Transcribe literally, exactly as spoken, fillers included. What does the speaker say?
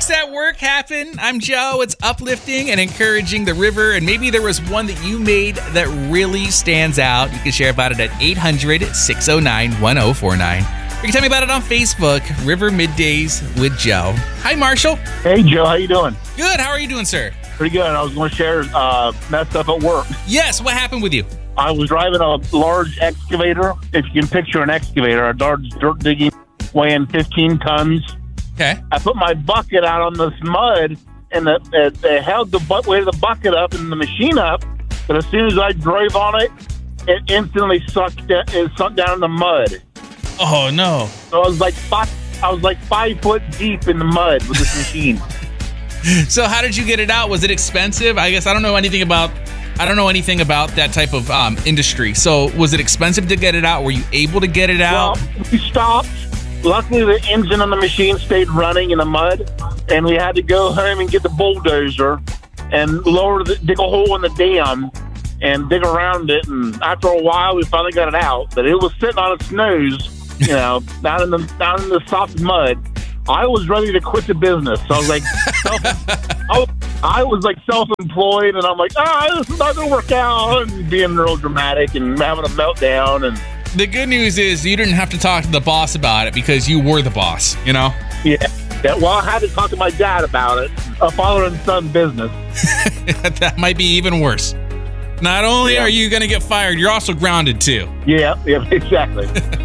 makes that work happen. I'm Joe. It's uplifting and encouraging the river, and maybe there was one that you made that really stands out. You can share about it at eight hundred, six oh nine, one oh four nine. You can tell me about it on Facebook, River Middays with Joe. Hi, Marshall. Hey, Joe. How you doing? Good. How are you doing, sir? Pretty good. I was going to share uh, messed up at work. Yes. What happened with you? I was driving a large excavator. If you can picture an excavator, a large dirt digging weighing fifteen tons. Okay. I put my bucket out on this mud, and the, it, it held the butt weight of the bucket up and the machine up. But as soon as I drove on it, it instantly sucked. It sunk down in the mud. Oh no! So I was like five, I was like five foot deep in the mud with this machine. So how did you get it out? Was it expensive? I guess I don't know anything about. I don't know anything about that type of um, industry. So was it expensive to get it out? Were you able to get it out? Well, we stopped. Luckily, the engine on the machine stayed running in the mud, and we had to go home and get the bulldozer and lower the dig a hole in the dam and dig around it. And after a while, we finally got it out. But it was sitting on its nose, you know, down in the down in the soft mud. I was ready to quit the business. So I was like, self, I, was, I was like self-employed, and I'm like, ah, this is not gonna work out, and being real dramatic and having a meltdown. And the good news is you didn't have to talk to the boss about it because you were the boss. You know? Yeah. yeah well, I had to talk to my dad about it. A father and son business. That might be even worse. Not only yeah. are you going to get fired, you're also grounded too. Yeah. Yeah. Exactly.